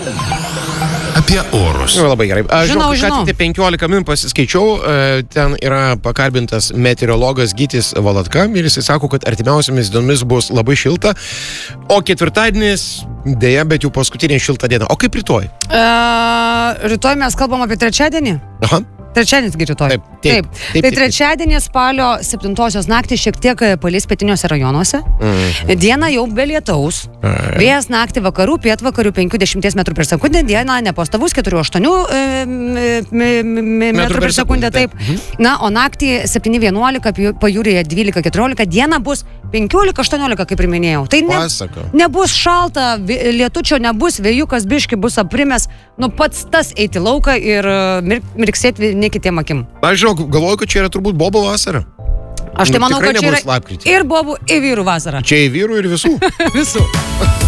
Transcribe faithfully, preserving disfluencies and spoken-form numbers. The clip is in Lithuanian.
Apie orus. Nu, labai gerai. Aš Žinau, žinau, žinau. kad tik penkiolika min pasiskaičiau, e, ten yra pakalbintas meteorologas Gytis Valatka ir jisai sako, kad artimiausiamis dienomis bus labai šilta, o ketvirtadienis, dėja, bet jau paskutinė šilta diena. O kaip rytoj? Uh, rytoj mes kalbam apie trečiadienį. Aha. Trečiadienis gi rytoj. Taip, taip, taip. taip, Tai taip. trečiadienį spalio septintosios naktį šiek tiek palis pietiniuose rajonuose. Mhm. Dieną jau be lietaus. Ai. Vėjas naktį vakarų, pietvakarių penki dešimties metrų per sekundę. Dieną nepastovus keturi aštuoni metrų per sekundę. Taip. Na, o naktį septyni vienuolika, pajūryje dvylika keturiolika. Diena bus penkiolika aštuoniolika, kaip ir minėjau. Tai ne, Pasaka. nebus šalta, vi- lietučio nebus, vėjukas biški bus aprimęs. Nu, pats tas eiti lauką ir mir, mirksėti ne kitiem akim. Aš žinau, galvoju, kad čia yra turbūt bobo vasara. Aš tai Nu, manau, tikrai kad čia nebus yra lapkritį. ir bobų, ir vyrų vasara. Čia į vyrų ir visų. Visų.